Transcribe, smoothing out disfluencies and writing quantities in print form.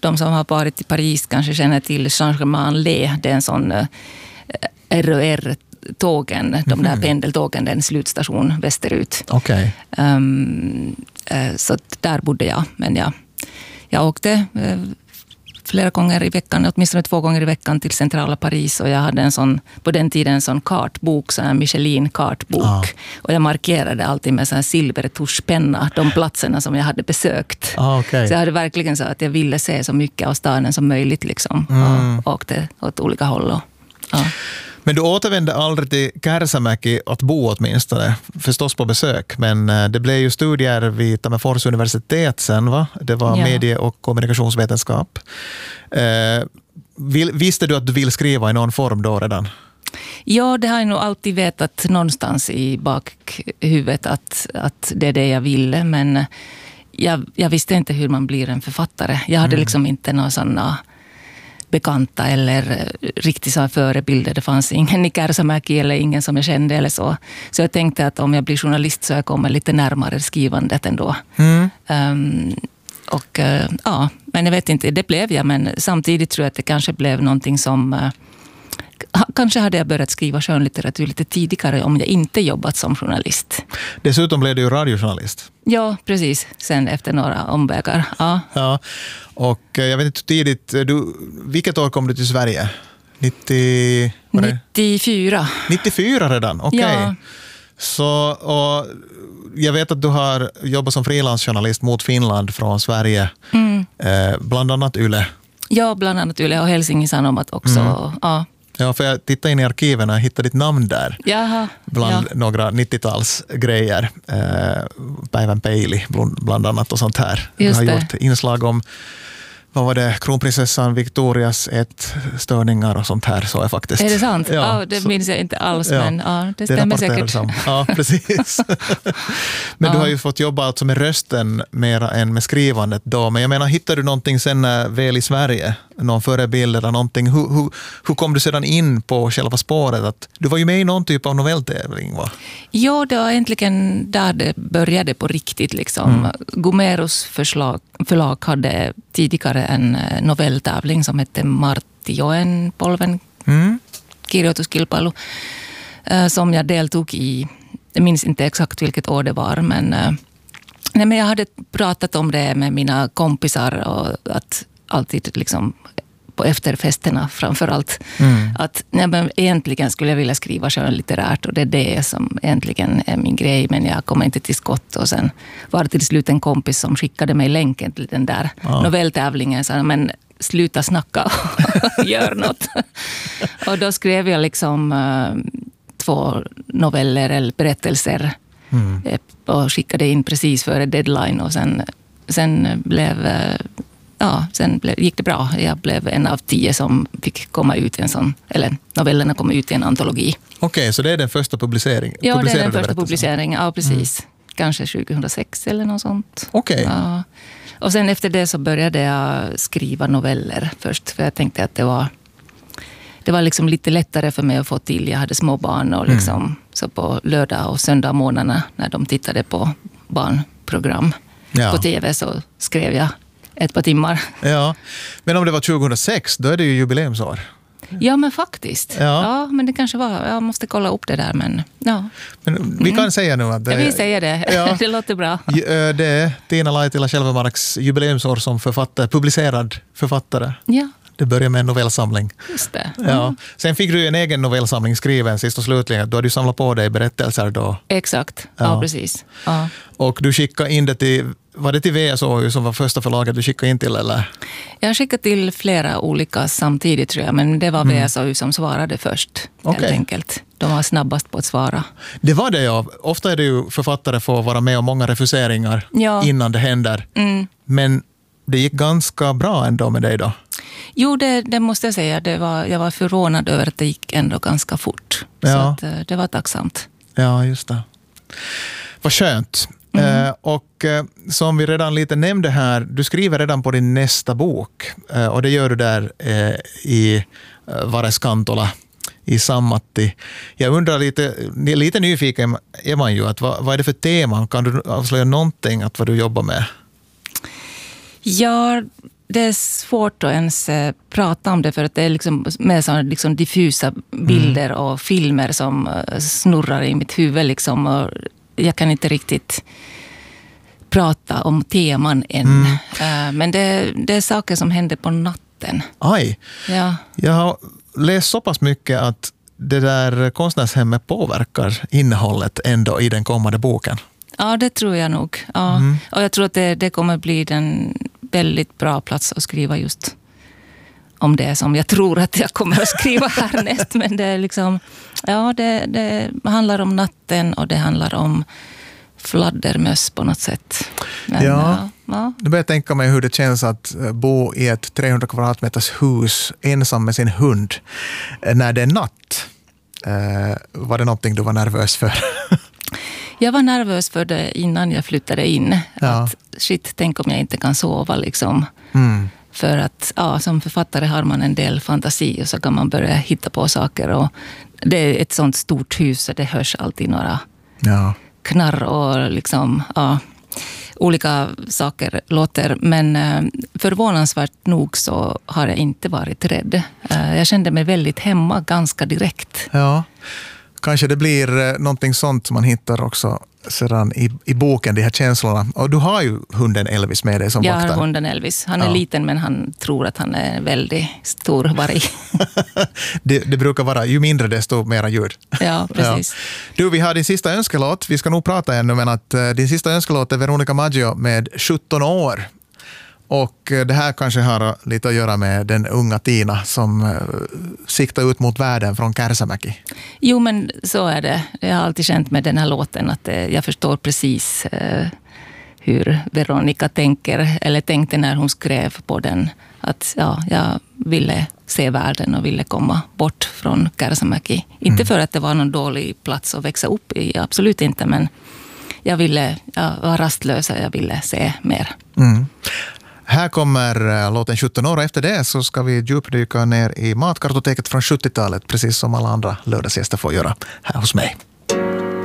de som har varit i Paris kanske känner till Saint-Germain-en-Laye. Det är en sån RER-tågen, de där pendeltågen, den slutstation västerut. Okej. Så att där bodde jag. Men jag åkte flera gånger i veckan, åtminstone 2 gånger i veckan till centrala Paris, och jag hade en sån, på den tiden en sån kartbok, så en Michelin-kartbok. Och jag markerade alltid med sån här silvertuschpenna de platserna som jag hade besökt. Okay. Så jag hade verkligen så att jag ville se så mycket av staden som möjligt liksom. Och åkte åt olika håll. Men du återvände aldrig till Kärsämäki att bo åtminstone, förstås på besök, men det blev ju studier vid Tammerfors universitet sen, va? Det var medie- och kommunikationsvetenskap. Visste du att du vill skriva i någon form då redan? Ja, det har jag nog alltid vetat någonstans i bakhuvudet att det är det jag ville, men jag visste inte hur man blir en författare. Jag hade liksom inte några sådana bekanta eller riktigt så förebilder. Det fanns ingen i Kärsämäki eller ingen som jag kände eller så. Så jag tänkte att om jag blir journalist så jag kommer lite närmare skrivandet ändå. Men jag vet inte, det blev jag. Men samtidigt tror jag att det kanske blev någonting som... Kanske hade jag börjat skriva skönlitteratur lite tidigare om jag inte jobbat som journalist. Dessutom blev du ju radiojournalist. Ja, precis. Sen efter några omvägar. Ja. Och jag vet inte tidigt, vilket år kom du till Sverige? 94. 94 redan, okej. Ja. Så, och jag vet att du har jobbat som frilansjournalist mot Finland från Sverige. Bland annat Yle. Ja, bland annat Yle och Helsingin Sanomat också. Ja, för jag tittade in i arkiven och hittade ditt namn där. Jaha, bland några 90-talsgrejer. Päivän peili bland annat och sånt här. Du har gjort inslag om, vad var det, kronprinsessan Victorias störningar och sånt här, så är faktiskt. Är det sant? Ja, det minns jag inte alls, men det stämmer säkert. Ja, precis. Men du har ju fått jobba alltså med rösten mera än med skrivandet då. Men jag menar, hittade du någonting sen väl i Sverige? Någon förebild eller någonting? Hur kom du sedan in på själva spåret? Att du var ju med i någon typ av novelltävling, va? Ja, det var egentligen där det började på riktigt. Liksom. Gumeros förlag hade tidigare en novelltävling som hette Marttioen polven kirjoituskilpailu, som jag deltog i. Jag minns inte exakt vilket år det var, men jag hade pratat om det med mina kompisar och att alltid liksom på efterfesterna framförallt. Att men egentligen skulle jag vilja skriva skönlitterärt, och det är det som egentligen är min grej, men jag kommer inte till skott. Och sen var det till slut en kompis som skickade mig länken till den där novelltävlingen. Så, men sluta snacka och gör något. Och då skrev jag liksom 2 noveller eller berättelser och skickade in precis före deadline, och sen gick det bra. Jag blev en av 10 som fick komma ut i en sån, eller novellerna kom ut i en antologi. Okej, så det är den första publiceringen? Ja, det är den första publiceringen. Ja, precis. Kanske 2006 eller något sånt. Okej. Ja. Och sen efter det så började jag skriva noveller först, för jag tänkte att det var liksom lite lättare för mig att få till. Jag hade små barn och liksom, så på lördag och söndag månaderna när de tittade på barnprogram på tv så skrev jag ett par timmar. Ja, men om det var 2006, då är det ju jubileumsår. Ja, men faktiskt. Ja, men det kanske var, jag måste kolla upp det där, men ja. Men vi kan säga nu att det... Ja, vi säger det. Ja, det låter bra. Det är Tiina Laitila-Kälvemarks jubileumsår som publicerad författare. Ja. Det började med en novellsamling. Just det. Ja. Sen fick du en egen novellsamling skriven sist och slutligen. Då hade du samlat på dig berättelser då. Exakt, ja precis. Ja. Och du skickade in det till... Var det till VSO som var första förlaget du skickade in till, eller? Jag skickade till flera olika samtidigt, tror jag. Men det var VSO som svarade först, helt enkelt. De var snabbast på att svara. Det var det, ja. Ofta är det ju författare får vara med om många refuseringar innan det händer. Men det gick ganska bra ändå med dig då? Jo, det måste jag säga. Jag var förvånad över att det gick ändå ganska fort. Så att, det var tacksamt. Ja, just det. Vad skönt. Och som vi redan lite nämnde här, du skriver redan på din nästa bok, och det gör du där i Vareskantola i Sammatti. Jag undrar lite nyfiken är man ju, att vad är det för tema? Kan du avslöja någonting att vad du jobbar med? Ja, det är svårt att ens prata om det för att det är liksom mer sådana liksom diffusa bilder och filmer som snurrar i mitt huvud liksom, och jag kan inte riktigt prata om teman än. Men det är saker som händer på natten. Aj, Ja. jag har läst så pass mycket att det där konstnärshemmet påverkar innehållet ändå i den kommande boken. Ja, det tror jag nog. Ja. Och jag tror att det kommer bli en väldigt bra plats att skriva just om det som jag tror att jag kommer att skriva härnäst. Men det är liksom, ja, det handlar om natten och det handlar om fladdermöss på något sätt. Men, ja. Ja. Nu börjar jag tänka mig hur det känns att bo i ett 300 kvadratmeters hus ensam med sin hund när det är natt. Var det någonting du var nervös för? Jag var nervös för det innan jag flyttade in. Ja. Att shit, tänk om jag inte kan sova liksom. För att som författare har man en del fantasi och så kan man börja hitta på saker. Och det är ett sånt stort hus så det hörs alltid några knarr och liksom, olika saker låter. Men förvånansvärt nog så har jag inte varit rädd. Jag kände mig väldigt hemma ganska direkt. Ja, kanske det blir någonting sånt som man hittar också sedan i boken, de här känslorna. Och du har ju hunden Elvis med dig som vaktar. Jag har hunden Elvis. Han är liten men han tror att han är väldigt stor varg. det brukar vara, ju mindre desto mera ljud. Ja, precis. Ja. Du, vi har din sista önskelåt. Vi ska nog prata ännu, men att din sista önskelåt är Veronica Maggio med 17 år. Och det här kanske har lite att göra med den unga Tina som siktar ut mot världen från Kärsämäki. Jo, men så är det. Jag har alltid känt med den här låten att jag förstår precis hur Veronica tänker, eller tänkte när hon skrev på den. Att jag ville se världen och ville komma bort från Kärsämäki. Inte för att det var någon dålig plats att växa upp i, absolut inte, men jag var rastlös och jag ville se mer. Här kommer låten 17 år och efter det så ska vi djupdyka ner i matkartoteket från 70-talet precis som alla andra lördagsgäster får göra här hos mig.